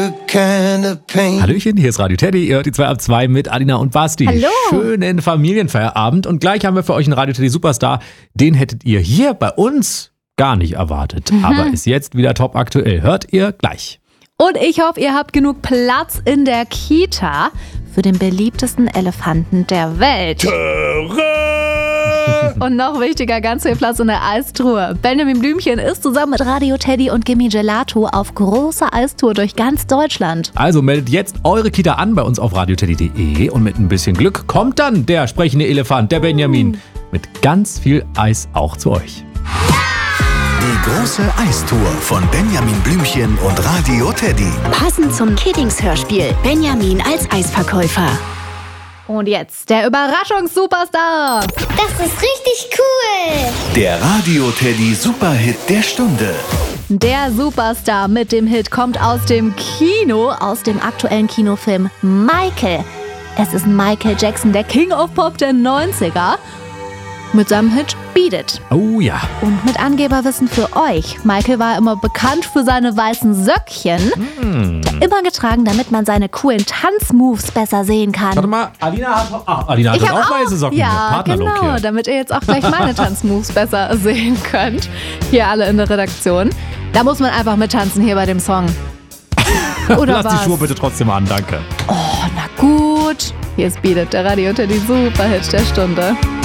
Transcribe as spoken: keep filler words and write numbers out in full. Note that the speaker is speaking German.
new kind of pain. Hallöchen, hier ist Radio Teddy. Ihr hört die zwei ab zwei mit Alina und Basti. Hallo. Schönen Familienfeierabend. Und gleich haben wir für euch einen Radio Teddy Superstar. Den hättet ihr hier bei uns gar nicht erwartet. Mhm. Aber ist jetzt wieder top aktuell. Hört ihr gleich. Und ich hoffe, ihr habt genug Platz in der Kita für den beliebtesten Elefanten der Welt. Und noch wichtiger, ganz viel Platz in der Eistruhe. Benjamin Blümchen ist zusammen mit Radio Teddy und Gimme Gelato auf großer Eistour durch ganz Deutschland. Also meldet jetzt eure Kita an bei uns auf radioteddy punkt de und mit ein bisschen Glück kommt dann der sprechende Elefant, der Benjamin, mhm. mit ganz viel Eis auch zu euch. Die große Eistour von Benjamin Blümchen und Radio Teddy. Passend zum Kiddings-Hörspiel Benjamin als Eisverkäufer. Und jetzt der Überraschungssuperstar. Das ist richtig cool. Der Radio Teddy Superhit der Stunde. Der Superstar mit dem Hit kommt aus dem Kino, aus dem aktuellen Kinofilm Michael. Es ist Michael Jackson, der King of Pop der neunziger. Mit seinem Hit Beat It. Oh ja. Und mit Angeberwissen für euch. Michael war immer bekannt für seine weißen Söckchen. Mm. Immer getragen, damit man seine coolen Tanzmoves besser sehen kann. Warte mal, Alina hat, ach, Alina hat ich auch, auch weiße Socken. Ja, genau, hier. Damit ihr jetzt auch gleich meine Tanzmoves besser sehen könnt. Hier alle in der Redaktion. Da muss man einfach mittanzen hier bei dem Song. Oder Lass was? die Schuhe bitte trotzdem an, danke. Oh, na gut. Hier ist Beat It, der Radio Teddy Superhit der Stunde.